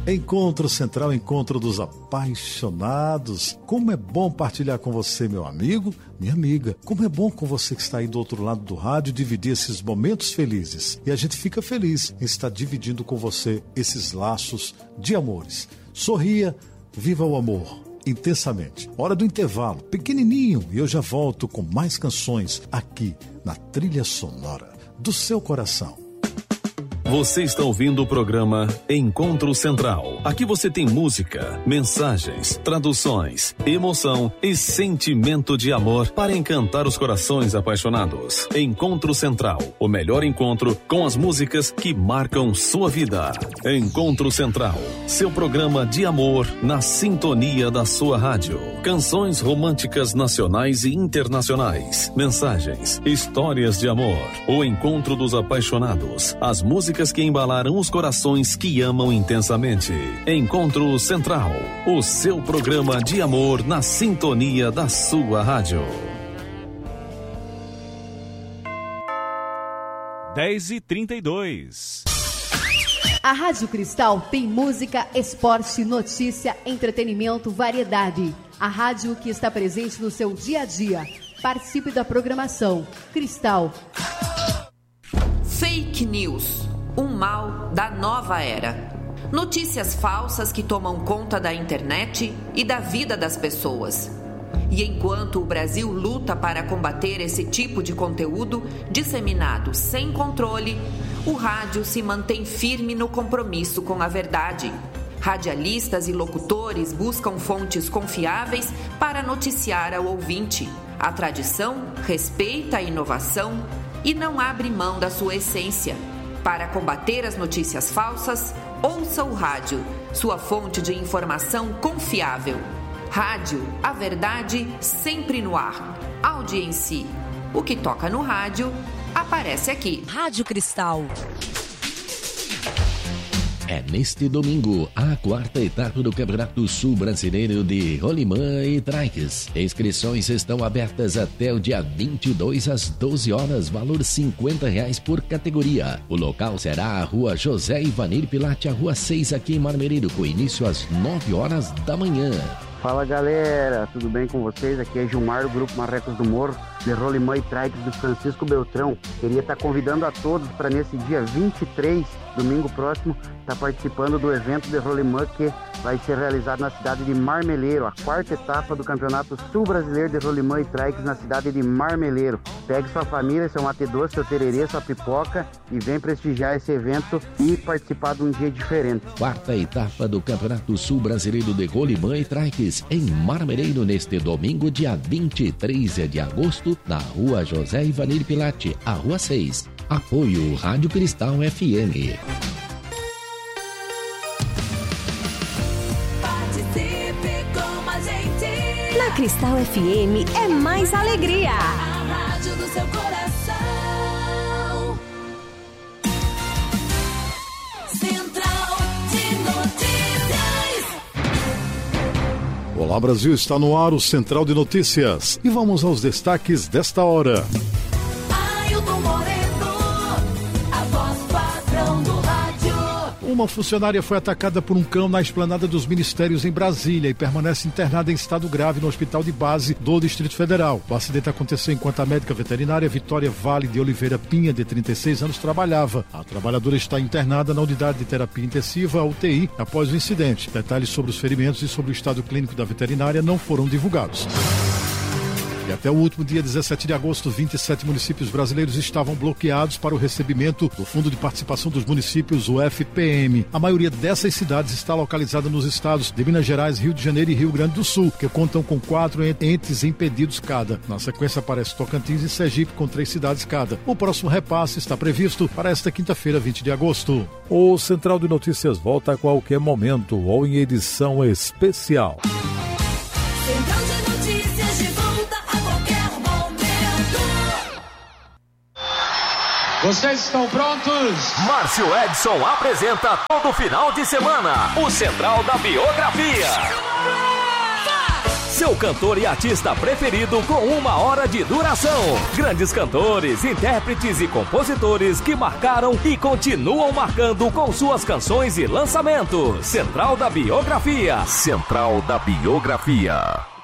Encontro Central, encontro dos apaixonados. Como é bom partilhar com você, meu amigo, minha amiga. Como é bom com você que está aí do outro lado do rádio dividir esses momentos felizes. E a gente fica feliz em estar dividindo com você esses laços de amores. Sorria, viva o amor intensamente. Hora do intervalo, pequenininho, e eu já volto com mais canções aqui na trilha sonora do seu coração. Você está ouvindo o programa Encontro Central. Aqui você tem música, mensagens, traduções, emoção e sentimento de amor para encantar os corações apaixonados. Encontro Central, o melhor encontro com as músicas que marcam sua vida. Encontro Central, seu programa de amor na sintonia da sua rádio. Canções românticas nacionais e internacionais, mensagens, histórias de amor, o encontro dos apaixonados, as músicas que embalaram os corações que amam intensamente. Encontro Central, o seu programa de amor na sintonia da sua rádio. 10h32. A Rádio Cristal tem música, esporte, notícia, entretenimento, variedade. A rádio que está presente no seu dia a dia. Participe da programação. Cristal. Fake News. Um mal da nova era. Notícias falsas que tomam conta da internet e da vida das pessoas. E enquanto o Brasil luta para combater esse tipo de conteúdo disseminado sem controle, o rádio se mantém firme no compromisso com a verdade. Radialistas e locutores buscam fontes confiáveis para noticiar ao ouvinte. A tradição respeita a inovação e não abre mão da sua essência. Para combater as notícias falsas, ouça o rádio, sua fonte de informação confiável. Rádio, a verdade sempre no ar. Audiência. O que toca no rádio, aparece aqui. Rádio Cristal. É neste domingo, a quarta etapa do Campeonato Sul Brasileiro de Rolimã e Trikes. Inscrições estão abertas até o dia 22 às 12 horas, valor R$50 por categoria. O local será a Rua José Ivanir Pilate, a Rua 6, aqui em Marmereiro, com início às 9 horas da manhã. Fala galera, tudo bem com vocês? Aqui é Gilmar do Grupo Marrecos do Morro, de Rolimã e Trikes do Francisco Beltrão. Queria estar convidando a todos para nesse dia 23, domingo próximo, estar participando do evento de Rolimã que vai ser realizado na cidade de Marmeleiro, a quarta etapa do Campeonato Sul Brasileiro de Rolimã e Trikes na cidade de Marmeleiro. Pegue sua família, seu mate doce, seu tererê, sua pipoca e vem prestigiar esse evento e participar de um dia diferente. Quarta etapa do Campeonato Sul Brasileiro de Rolimã e Trikes em Marmeleiro neste domingo, dia 23 de agosto, na Rua José Ivanir Pilate, a Rua 6. Apoio Rádio Cristal FM. Participe com a gente. Na Cristal FM é mais alegria. A rádio do seu coração. Central de Notícias. Olá Brasil, está no ar o Central de Notícias. E vamos aos destaques desta hora. Uma funcionária foi atacada por um cão na esplanada dos Ministérios em Brasília e permanece internada em estado grave no hospital de base do Distrito Federal. O acidente aconteceu enquanto a médica veterinária Vitória Vale de Oliveira Pinha, de 36 anos, trabalhava. A trabalhadora está internada na unidade de terapia intensiva, a UTI, após o incidente. Detalhes sobre os ferimentos e sobre o estado clínico da veterinária não foram divulgados. E até o último dia 17 de agosto, 27 municípios brasileiros estavam bloqueados para o recebimento do Fundo de Participação dos Municípios, o FPM. A maioria dessas cidades está localizada nos estados de Minas Gerais, Rio de Janeiro e Rio Grande do Sul, que contam com 4 entes impedidos cada. Na sequência aparece Tocantins e Sergipe, com 3 cidades cada. O próximo repasse está previsto para esta quinta-feira, 20 de agosto. O Central de Notícias volta a qualquer momento ou em edição especial. Central de Notícias de volta a qualquer momento. Vocês estão prontos? Márcio Edson apresenta todo final de semana o Central da Biografia. seu cantor e artista preferido com 1 hora de duração. Grandes cantores, intérpretes e compositores que marcaram e continuam marcando com suas canções e lançamentos. Central da Biografia. Central da Biografia.